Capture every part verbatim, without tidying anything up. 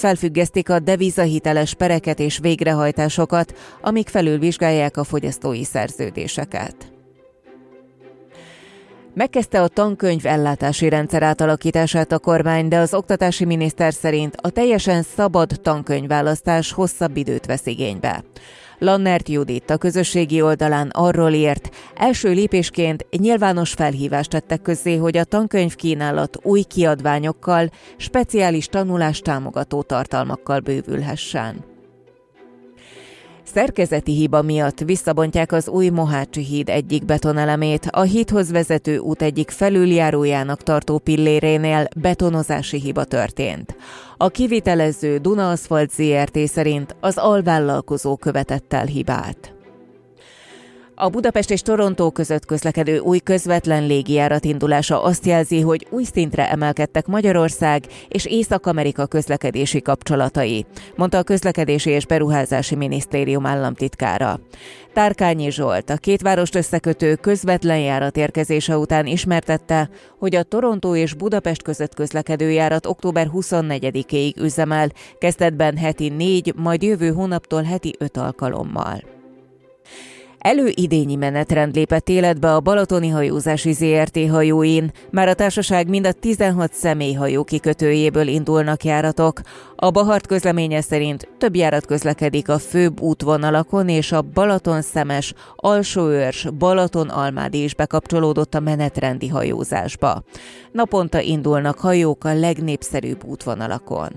felfüggesztik a devizahiteles pereket és végrehajtásokat, amíg felülvizsgálják a fogyasztói szerződéseket. Megkezdte a tankönyv ellátási rendszer átalakítását a kormány, de az oktatási miniszter szerint a teljesen szabad tankönyvválasztás hosszabb időt vesz igénybe. Lannert Judit a közösségi oldalán arról írt, első lépésként nyilvános felhívást tettek közzé, hogy a tankönyvkínálat új kiadványokkal, speciális tanulást támogató tartalmakkal bővülhessen. Szerkezeti hiba miatt visszabontják az új Mohácsi híd egyik betonelemét, a hídhoz vezető út egyik felüljárójának tartó pillérénél betonozási hiba történt. A kivitelező Duna Aszfalt zé er té szerint az alvállalkozó követett el hibát. A Budapest és Torontó között közlekedő új közvetlen légijárat indulása azt jelzi, hogy új szintre emelkedtek Magyarország és Észak-Amerika közlekedési kapcsolatai, mondta a Közlekedési és Beruházási Minisztérium államtitkára. Tárkányi Zsolt, a két várost összekötő közvetlen járat érkezése után ismertette, hogy a Torontó és Budapest között közlekedő járat október huszonnegyedikéig üzemel, kezdetben heti négy, majd jövő hónaptól heti öt alkalommal. Előidényi menetrend lépett életbe a Balatoni Hajózási zé er té hajóin, már a társaság mind a tizenhat személyhajó kikötőjéből indulnak járatok. A Bahart közleménye szerint több járat közlekedik a főbb útvonalakon, és a Balaton-Szemes, Alsóörs, Balaton-Almádi is bekapcsolódott a menetrendi hajózásba. Naponta indulnak hajók a legnépszerűbb útvonalakon.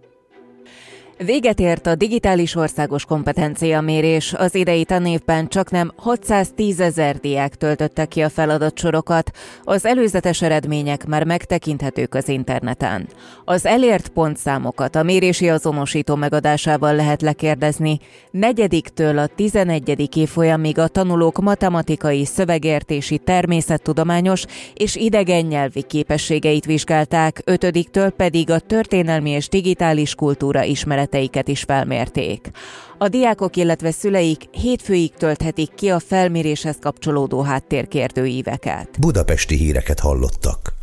Véget ért a digitális országos kompetenciamérés, az idei tanévben csaknem hatszáztízezer diák töltötte ki a feladatsorokat, az előzetes eredmények már megtekinthetők az interneten. Az elért pontszámokat a mérési azonosító megadásával lehet lekérdezni, negyediktől a tizenegyedik évfolyamig a tanulók matematikai, szövegértési, természettudományos és idegen nyelvi képességeit vizsgálták, ötödiktől pedig a történelmi és digitális kultúra ismereteit is felmérték. A diákok, illetve szüleik hétfőig tölthetik ki a felméréshez kapcsolódó háttérkérdőíveket. Budapesti híreket hallottak.